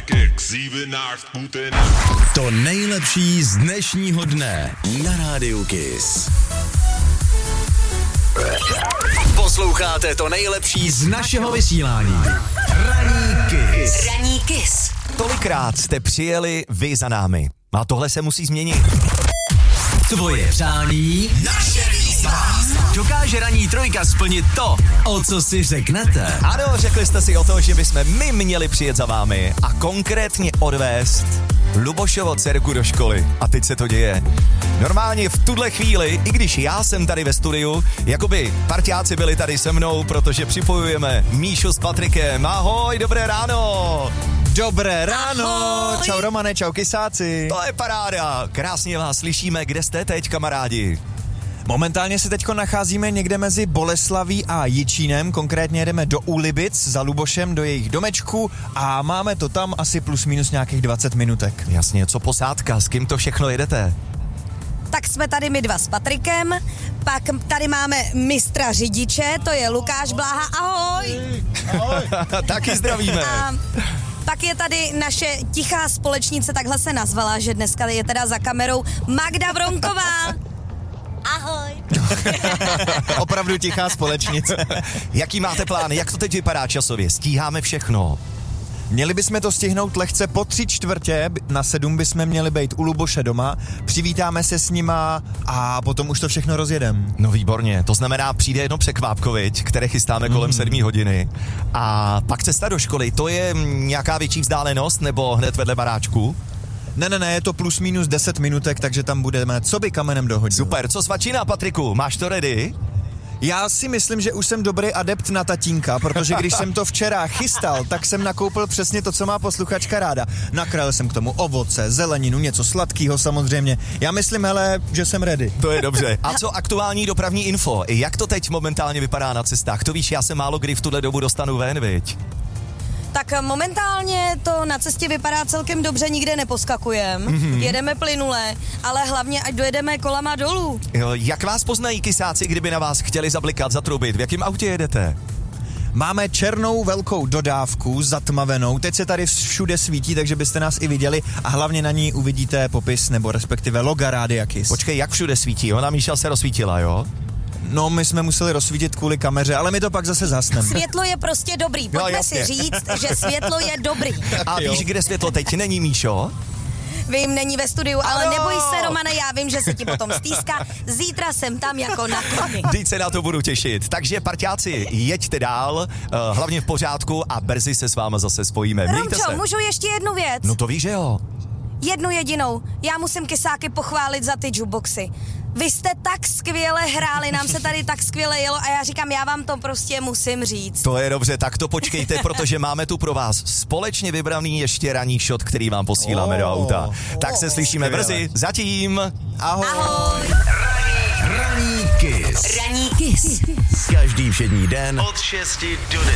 To nejlepší z dnešního dne na Rádiu Kiss. Posloucháte to nejlepší z našeho vysílání. Ranní Kiss. Ranní Kiss. Tolikrát jste přijeli vy za námi. A tohle se musí změnit. Tvoje přání, naše výzva. Dokáže ranní trojka splnit to, o co si řeknete? Ano, řekli jste si o to, že bychom my měli přijet za vámi a konkrétně odvést Lubošovo dcerku do školy. A teď se to děje. Normálně v tuhle chvíli, i když já jsem tady ve studiu, jakoby parťáci byli tady se mnou, protože připojujeme Míšu s Patrikem. Ahoj, dobré ráno! Dobré ráno, Ahoj. Čau Romane, čau Kysáci. To je paráda, krásně vás slyšíme, kde jste teď, kamarádi? Momentálně se teďko nacházíme někde mezi Boleslaví a Jičínem, konkrétně jedeme do Úlibic za Lubošem do jejich domečku a máme to tam asi plus minus nějakých 20 minutek. Jasně, co posádka, s kým to všechno jedete? Tak jsme tady my dva s Patrikem, pak tady máme mistra řidiče, to je Lukáš Bláha, ahoj! Taky zdravíme. A pak je tady naše tichá společnice, takhle se nazvala, že dneska je teda za kamerou Magda Vronková. Ahoj. Opravdu tichá společnice. Jaký máte plány, jak to teď vypadá časově? Stíháme všechno? Měli bychom to stihnout lehce po 3/4, na 7 bychom měli být u Luboše doma, přivítáme se s nima a potom už to všechno rozjedem. No výborně, to znamená přijde jedno překvápkovič, které chystáme kolem 7 hodiny a pak cesta do školy, to je nějaká větší vzdálenost nebo hned vedle baráčku? Ne, je to plus minus 10 minutek, takže tam budeme co by kamenem dohodit. Super, co svačina, Patriku, máš to ready? Já si myslím, že už jsem dobrý adept na tatínka, protože když jsem to včera chystal, tak jsem nakoupil přesně to, co má posluchačka ráda. Nakrájel jsem k tomu ovoce, zeleninu, něco sladkého samozřejmě. Já myslím, hele, že jsem ready. To je dobře. A co aktuální dopravní info? Jak to teď momentálně vypadá na cestách? To víš, já se málo kdy v tuhle dobu dostanu ven, viď? Tak momentálně to na cestě vypadá celkem dobře, nikde neposkakujeme, jedeme plynule, ale hlavně ať dojedeme kolama dolů. Jo, jak vás poznají kysáci, kdyby na vás chtěli zablikat, zatrubit? V jakém autě jedete? Máme černou velkou dodávku, zatmavenou, teď se tady všude svítí, takže byste nás i viděli a hlavně na ní uvidíte popis nebo respektive loga Rádia Kiss. Počkej, jak všude svítí? Ona Míša se rozsvítila, jo? No, my jsme museli rozsvítit kvůli kameře, ale my to pak zase zasneme. Světlo je prostě dobrý, pojďme jasně. si říct, že světlo je dobrý. A víš, kde světlo teď není, Míšo? Vím, není ve studiu, ale neboj se, Romane, já vím, že se ti potom stýská. Zítra jsem tam jako na koni. Teď se na to budu těšit. Takže parťáci, jeďte dál, hlavně v pořádku a brzy se s váma zase spojíme. Mějte Romčo, se. můžu ještě jednu věc? No to víš, že jo? Jednu jedinou. Já musím Kysáky pochválit za ty jukeboxy. Vy jste tak skvěle hráli, nám se tady tak skvěle jelo a já říkám, já vám to prostě musím říct. To je dobře, tak to počkejte, protože máme tu pro vás společně vybraný ještě ranní shot, který vám posíláme do auta. Tak se slyšíme brzy. Zatím. Ahoj. Ahoj. Ranní Kiss. Ranní Kiss. Každý všední den od 6 do 10.